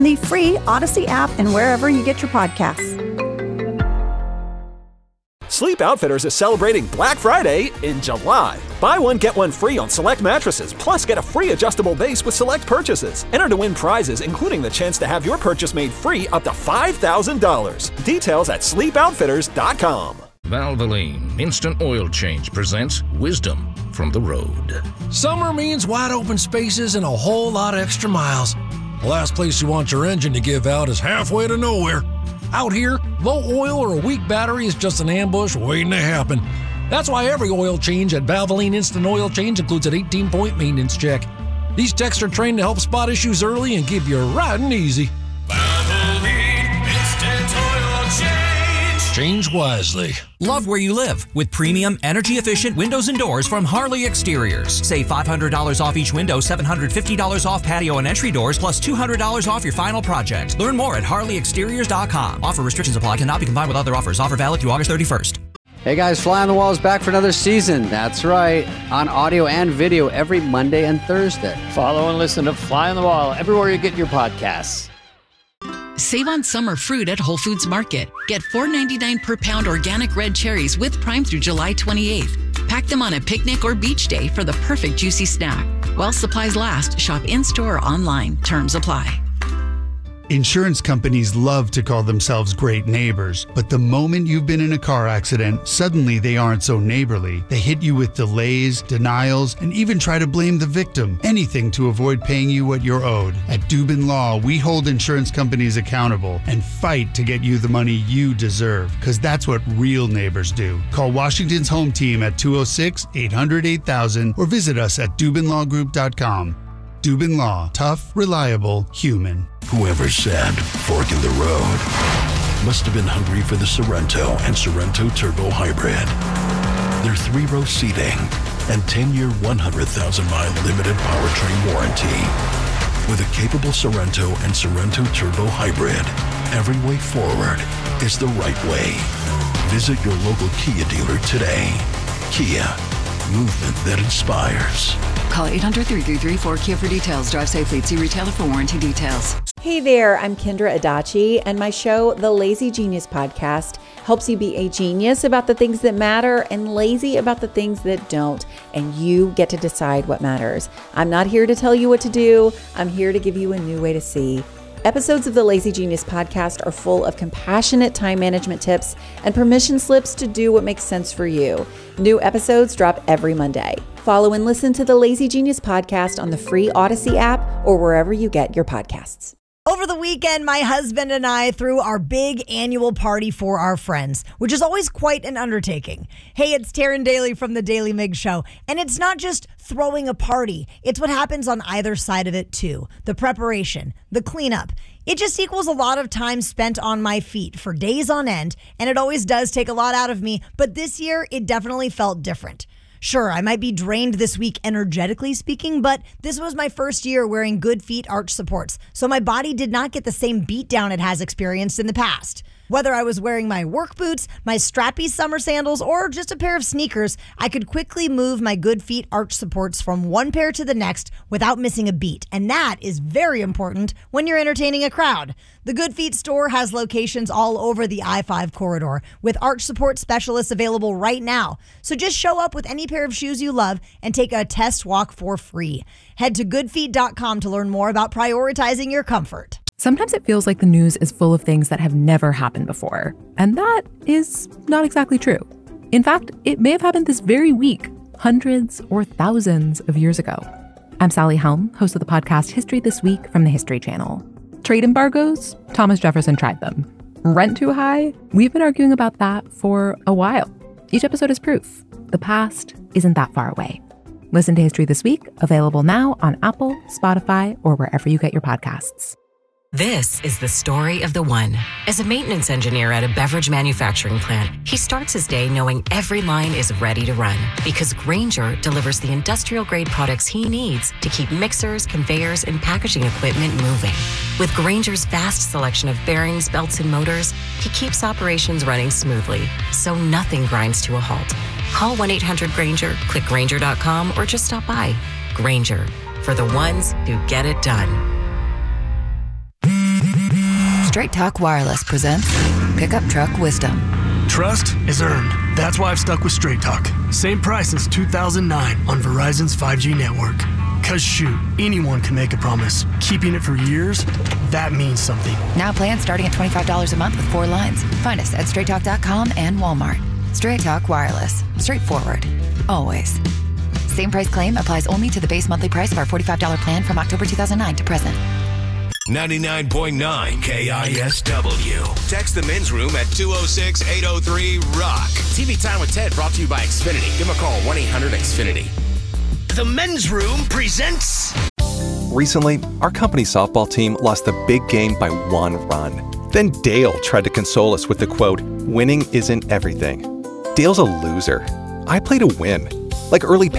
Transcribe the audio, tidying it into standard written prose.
The free Odyssey app and wherever you get your podcasts. Sleep Outfitters is celebrating Black Friday in July. Buy one, get one free on select mattresses, plus get a free adjustable base with select purchases. Enter to win prizes, including the chance to have your purchase made free up to $5,000. Details at sleepoutfitters.com. Valvoline Instant Oil Change presents Wisdom from the Road. Summer means wide open spaces and a whole lot of extra miles. The last place you want your engine to give out is halfway to nowhere. Out here, low oil or a weak battery is just an ambush waiting to happen. That's why every oil change at Valvoline Instant Oil Change includes an 18-point maintenance check. These techs are trained to help spot issues early and keep you riding easy. Valvoline Instant Oil Change. Change wisely. Love where you live with premium, energy-efficient windows and doors from Harley Exteriors. Save $500 off each window, $750 off patio and entry doors, plus $200 off your final project. Learn more at HarleyExteriors.com. Offer restrictions apply. Cannot be combined with other offers. Offer valid through August 31st. Hey guys, Fly on the Wall is back for another season. That's right, on audio and video every Monday and Thursday. Follow and listen to Fly on the Wall everywhere you get your podcasts. Save on summer fruit at Whole Foods Market. Get $4.99 per pound organic red cherries with Prime through July 28th. Pack them on a picnic or beach day for the perfect juicy snack. While supplies last, shop in-store or online. Terms apply. Insurance companies love to call themselves great neighbors, but the moment you've been in a car accident, suddenly they aren't so neighborly. They hit you with delays, denials, and even try to blame the victim. Anything to avoid paying you what you're owed. At Dubin Law, we hold insurance companies accountable and fight to get you the money you deserve, because that's what real neighbors do. Call Washington's Home Team at 206-800-8000 or visit us at DubinLawGroup.com. Dubin Law. Tough, reliable, human. Whoever said fork in the road must have been hungry for the Sorrento and Sorrento Turbo Hybrid. Their 3-row seating and 10-year, 100,000-mile limited powertrain warranty. With a capable Sorrento and Sorrento Turbo Hybrid, every way forward is the right way. Visit your local Kia dealer today. Kia. Movement that inspires. Call 800-333-4KIA for details. Drive safely. See retailer for warranty details. Hey there, I'm Kendra Adachi, and my show, The Lazy Genius Podcast, helps you be a genius about the things that matter and lazy about the things that don't, and you get to decide what matters. I'm not here to tell you what to do. I'm here to give you a new way to see. Episodes of the Lazy Genius Podcast are full of compassionate time management tips and permission slips to do what makes sense for you. New episodes drop every Monday. Follow and listen to the Lazy Genius Podcast on the free Odyssey app or wherever you get your podcasts. Over the weekend, my husband and I threw our big annual party for our friends, which is always quite an undertaking. Hey, it's Taryn Daly from The Daily Mig Show, and it's not just throwing a party. It's what happens on either side of it, too. The preparation, the cleanup. It just equals a lot of time spent on my feet for days on end, and it always does take a lot out of me, but this year, it definitely felt different. Sure, I might be drained this week energetically speaking, but this was my first year wearing Good Feet arch supports, so my body did not get the same beatdown it has experienced in the past. Whether I was wearing my work boots, my strappy summer sandals, or just a pair of sneakers, I could quickly move my Good Feet arch supports from one pair to the next without missing a beat, and that is very important when you're entertaining a crowd. The Good Feet store has locations all over the I-5 corridor with arch support specialists available right now. So just show up with any pair of shoes you love and take a test walk for free. Head to goodfeet.com to learn more about prioritizing your comfort. Sometimes it feels like the news is full of things that have never happened before. And that is not exactly true. In fact, it may have happened this very week, hundreds or thousands of years ago. I'm Sally Helm, host of the podcast History This Week from the History Channel. Trade embargoes? Thomas Jefferson tried them. Rent too high? We've been arguing about that for a while. Each episode is proof. The past isn't that far away. Listen to History This Week, available now on Apple, Spotify, or wherever you get your podcasts. This is the story of the one. As a maintenance engineer at a beverage manufacturing plant, he starts his day knowing every line is ready to run because Grainger delivers the industrial-grade products he needs to keep mixers, conveyors, and packaging equipment moving. With Grainger's vast selection of bearings, belts, and motors, he keeps operations running smoothly, so nothing grinds to a halt. Call 1-800-GRAINGER, click Grainger.com, or just stop by. Grainger, for the ones who get it done. Straight Talk Wireless presents Pickup Truck Wisdom. Trust is earned. That's why I've stuck with Straight Talk. Same price since 2009 on Verizon's 5G network. Cause shoot, anyone can make a promise. Keeping it for years, that means something. Now plans starting at $25 a month with 4 lines. Find us at straighttalk.com and Walmart. Straight Talk Wireless. Straightforward. Always. Same price claim applies only to the base monthly price of our $45 plan from October 2009 to present. 99.9 KISW. Text the men's room at 206-803-ROCK. TV Time with Ted brought to you by Xfinity. Give them a call, 1-800-XFINITY. The men's room presents... Recently, our company softball team lost the big game by 1 run. Then Dale tried to console us with the quote, "Winning isn't everything." Dale's a loser. I play to win. Like early